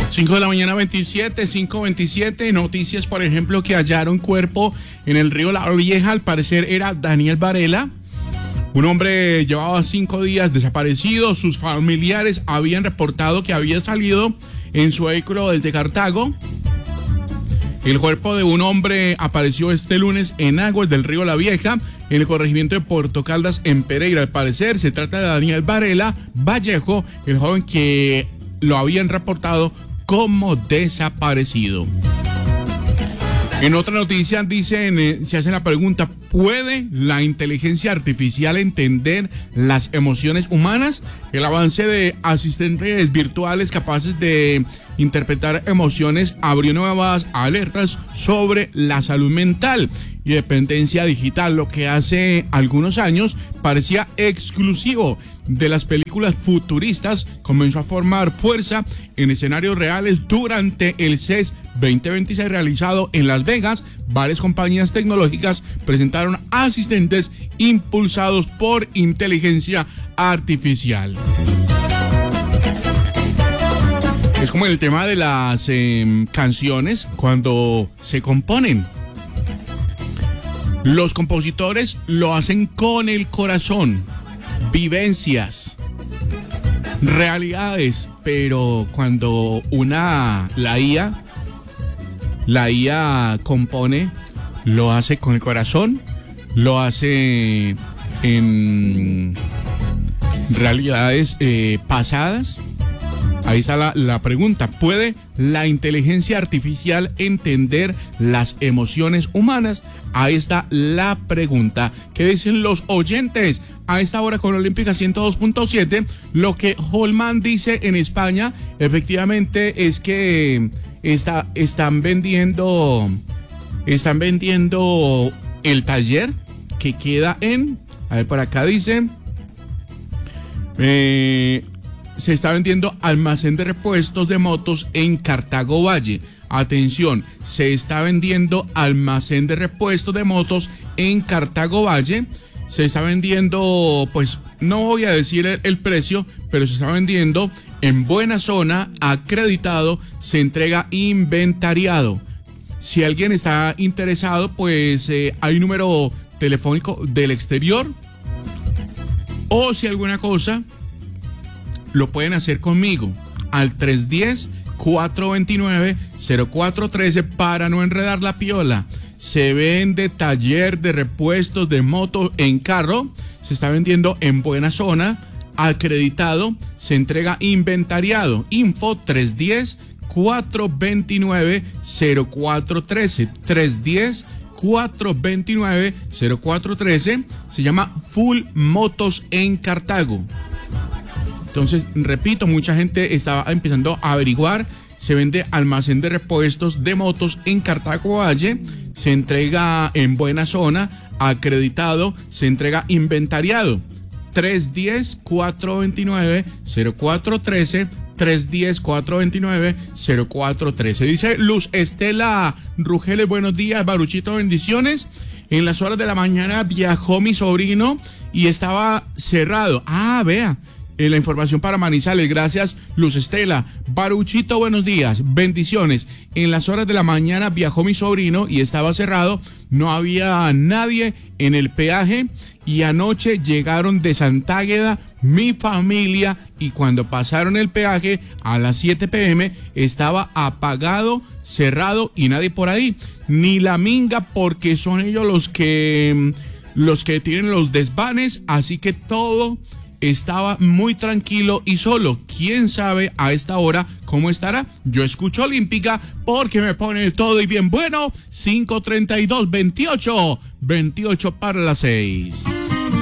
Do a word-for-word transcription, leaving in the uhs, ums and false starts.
cinco de la mañana, veintisiete, cinco veintisiete. Noticias, por ejemplo, que hallaron cuerpo en el río La Vieja. Al parecer era Daniel Varela. Un hombre llevaba cinco días desaparecido. Sus familiares habían reportado que había salido en su vehículo desde Cartago. El cuerpo de un hombre apareció este lunes en aguas del río La Vieja, en el corregimiento de Puerto Caldas, en Pereira. Al parecer se trata de Daniel Varela Vallejo, el joven que lo habían reportado como desaparecido. En otra noticia dicen, eh, se hace la pregunta, ¿puede la inteligencia artificial entender las emociones humanas? El avance de asistentes virtuales capaces de interpretar emociones abrió nuevas alertas sobre la salud mental y dependencia digital, lo que hace algunos años parecía exclusivo de las películas futuristas, comenzó a formar fuerza en escenarios reales durante el C E S veinte veintiséis realizado en Las Vegas. Varias compañías tecnológicas presentaron asistentes impulsados por inteligencia artificial. Es como el tema de las eh, canciones cuando se componen. Los compositores lo hacen con el corazón, vivencias, realidades, pero cuando una, la I A, la I A compone, lo hace con el corazón, lo hace en realidades eh, pasadas. Ahí está la, la pregunta, ¿puede la inteligencia artificial entender las emociones humanas? Ahí está la pregunta. ¿Qué dicen los oyentes? A esta hora con Olímpica ciento dos punto siete, lo que Holman dice en España, efectivamente es que está, están vendiendo, están vendiendo el taller que queda en, a ver por acá dice, eh, se está vendiendo almacén de repuestos de motos en Cartago Valle. Atención, se está vendiendo almacén de repuestos de motos en Cartago Valle. Se está vendiendo, pues no voy a decir el, el precio, pero se está vendiendo en buena zona, acreditado, se entrega inventariado. Si alguien está interesado, pues eh, hay número telefónico del exterior. O si alguna cosa, lo pueden hacer conmigo al tres uno cero, cuatro dos nueve, cero cuatro uno tres para no enredar la piola. Se vende taller de repuestos de moto en carro, se está vendiendo en buena zona, acreditado, se entrega inventariado. Info tres uno cero, cuatro dos nueve, cero cuatro uno tres, tres uno cero, cuatro dos nueve, cero cuatro uno tres, se llama Full Motos en Cartago. Entonces, repito, mucha gente estaba empezando a averiguar. Se vende almacén de repuestos de motos en Cartago Valle. Se entrega en buena zona, acreditado, se entrega inventariado. tres uno cero, cuatro dos nueve, cero cuatro uno tres, tres uno cero, cuatro dos nueve, cero cuatro uno tres. Dice Luz Estela Rugeles, buenos días, Baruchito, bendiciones. En las horas de la mañana viajó mi sobrino y estaba cerrado. Ah, vea. En la información para Manizales, gracias Luz Estela. Baruchito, buenos días, bendiciones. En las horas de la mañana viajó mi sobrino y estaba cerrado, no había nadie en el peaje y anoche llegaron de Santa Águeda mi familia y cuando pasaron el peaje a las siete pe eme estaba apagado, cerrado y nadie por ahí, ni la minga porque son ellos los que, los que tienen los desvanes, así que todo estaba muy tranquilo y solo. ¿Quién sabe a esta hora cómo estará? Yo escucho Olímpica porque me pone todo y bien bueno. cinco treinta y dos, veintiocho, veintiocho para las seis.